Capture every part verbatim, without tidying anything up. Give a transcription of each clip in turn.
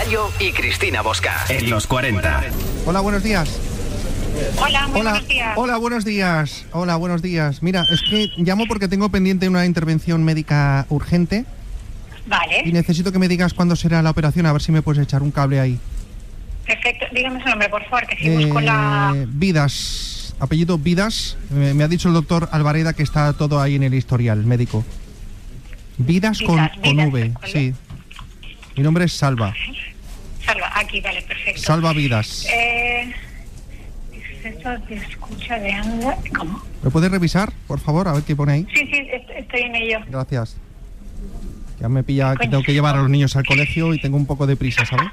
Gallo y Cristina Bosca. En los cuarenta. Hola, buenos días. Hola, muy Hola, buenos días. hola, buenos días. Hola, buenos días. Mira, es que llamo porque tengo pendiente una intervención médica urgente y Vale, necesito que me digas cuándo será la operación, a ver si me puedes echar un cable ahí. perfecto. Dígame su nombre, por favor, que si busco la... Eh, Vidas, apellido Vidas. Me, me ha dicho el doctor Alvareda que está todo ahí en el historial médico. Vidas con, Vidas, con Vidas, V, ¿cuál sí. Mi nombre es Salva. Salva, aquí, vale, perfecto. Salva Vidas. Eh... Exceso de escucha de anda... ¿Cómo? ¿Lo puedes revisar, por favor? A ver qué pone ahí. Sí, sí, est- estoy en ello. Gracias. Ya me pilla que tengo que llevar a los niños al colegio y tengo un poco de prisa, ¿sabes?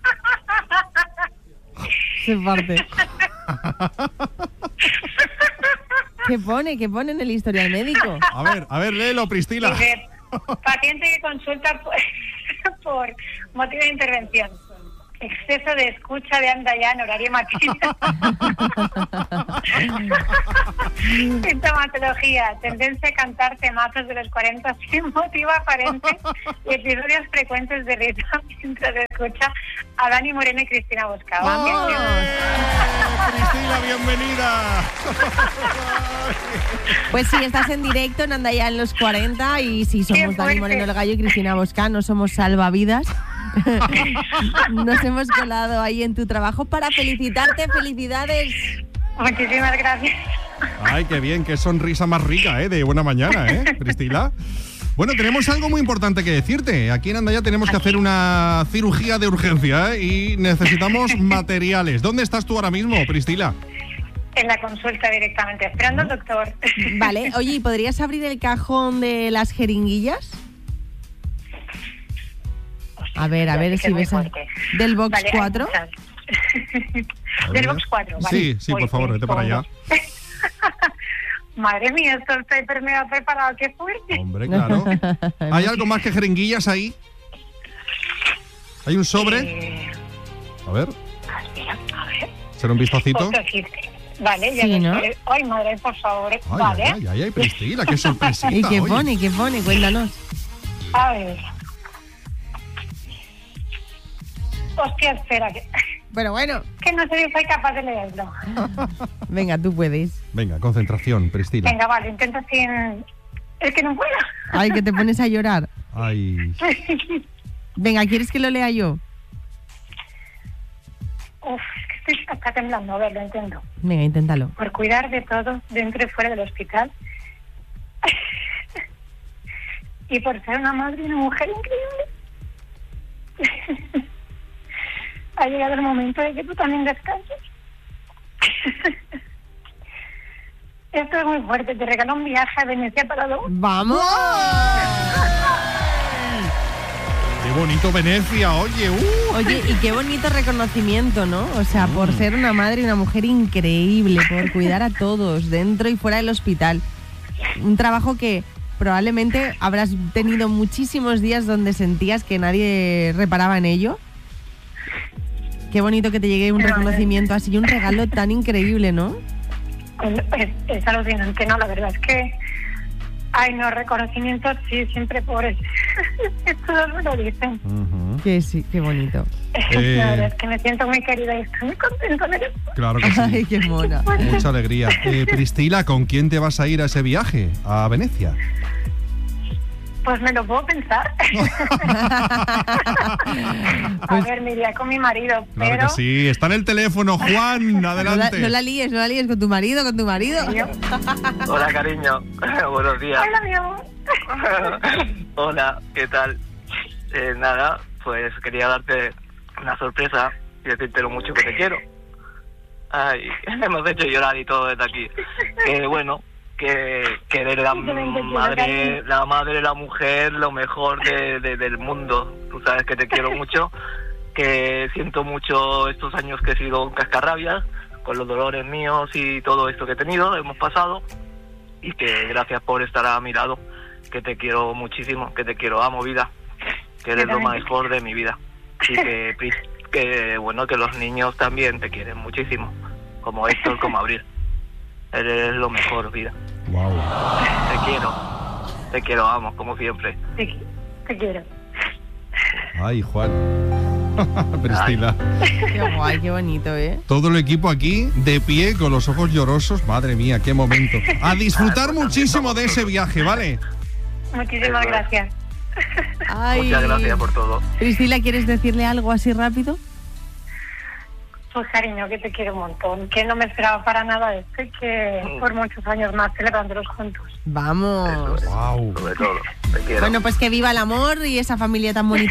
Se parte. ¿Qué pone? ¿Qué pone en el historial médico? A ver, a ver, léelo, Priscila. Dice, paciente que consulta por, por motivo de intervención. Exceso de escucha de anda ya en horario matinal. Sintomatología, tendencia a cantar temazos de los cuarenta sin motivo aparente y episodios frecuentes de ritmo mientras escucha a Dani Moreno y Cristina Bosca. ¡Vamos! Priscila, bienvenida. Pues sí, estás en directo en Anda ya en los cuarenta y sí, somos Qué Dani fuerte. Moreno el Gallo y Cristina Bosca, no somos salvavidas. Nos hemos colado ahí en tu trabajo para felicitarte. ¡Felicidades! Muchísimas gracias. Ay, qué bien, qué sonrisa más rica, ¿eh? De buena mañana, ¿eh, Priscila? Bueno, tenemos algo muy importante que decirte. Aquí en Andaya tenemos que hacer una cirugía de urgencia, ¿eh? Y necesitamos materiales. ¿Dónde estás tú ahora mismo, Priscila? En la consulta directamente, esperando al doctor. Vale, oye, ¿y podrías abrir el cajón de las jeringuillas? A ver, a Ya ver sé que si es muy ves a- fuerte. del box Vale, hay cuatro. muchas. A Del ver. box cuatro, vale. Sí, sí, Voy, por favor, voy, vete para allá. voy. Madre mía, esto está hiper mega preparado, qué fuerte. Hombre, claro. ¿Hay algo más que jeringuillas ahí? ¿Hay un sobre? Eh, A ver, espera, a ver. ¿será un vistacito? Otro chiste. Vale, ya Sí, lo ¿no? sé. Ay, madre, por favor. Ay, Vale. ay, ay, ay, Priscila, qué sorpresita. ¿Y qué oye. pone? ¿Qué pone? Cuéntanos. A ver. Hostia, espera, que, Pero bueno, que no sé si soy capaz de leerlo. venga, tú puedes. Venga, concentración, Priscila. Venga, vale, intento sin... Es que no puedo. Ay, que te pones a llorar. Ay, Venga, ¿quieres que lo lea yo? Uf, es que estoy hasta temblando, a ver, lo entiendo. Venga, inténtalo. Por cuidar de todo dentro y fuera del hospital. Y por ser una madre y una mujer increíble. Ha llegado el momento de que tú también descanses. Esto es muy fuerte. Te regalo un viaje a Venecia para dos. ¡Vamos! qué bonito Venecia, oye. Uh. Oye, y qué bonito reconocimiento, ¿no? O sea, por ser una madre y una mujer increíble, por cuidar a todos, dentro y fuera del hospital. Un trabajo que probablemente habrás tenido muchísimos días donde sentías que nadie reparaba en ello. Qué bonito que te llegue un reconocimiento así, un regalo tan increíble, ¿no? Es, es alucinante, ¿no? La verdad es que... Ay, no, reconocimientos, sí, siempre pobres. Todos me lo dicen. Ujú. Que sí, qué bonito. Eh. La verdad es que me siento muy querida y estoy muy contenta de esto. Claro que Ay, sí. qué mona. Mucha alegría. Eh, Priscila, ¿con quién te vas a ir a ese viaje? ¿A Venecia? Pues me lo puedo pensar. A ver, me iría con mi marido, Claro pero... que sí. Está en el teléfono, Juan. No la, Adelante. no la líes, no la líes con tu marido, con tu marido. Yo- Hola, cariño. Buenos días. Hola, mi amor. Hola, ¿qué tal? Eh, nada, pues quería darte una sorpresa y decirte lo mucho que te quiero. Ay, me hemos hecho llorar y todo desde aquí. Que bueno, que, que eres la madre, la madre, la mujer, lo mejor de, de- del mundo. Tú sabes que te quiero mucho, que siento mucho estos años que he sido un cascarrabias, con los dolores míos y todo esto que he tenido, hemos pasado, y que gracias por estar a mi lado, que te quiero muchísimo, que te quiero, amo vida, que eres lo mejor de mi vida. Y que, que bueno, que los niños también te quieren muchísimo, como Héctor, como Abril. Eres lo mejor, vida. Wow. Te quiero, te quiero, amo, como siempre. Te, te quiero. Ay, Juan. Priscila. Qué guay, qué bonito, ¿eh? Todo el equipo aquí de pie con los ojos llorosos. Madre mía, qué momento. A disfrutar Ay, pues muchísimo de ese viaje, ¿vale? Muchísimas Eso es. gracias. Ay, Muchas gracias por todo. Priscila, ¿quieres decirle algo así rápido? Pues cariño, que te quiero un montón, que no me esperaba para nada esto y que por muchos años más celebrándolos juntos. Vamos. Eso es. Wow. Sobre todo. Te quiero. Bueno, pues que viva el amor y esa familia tan bonita.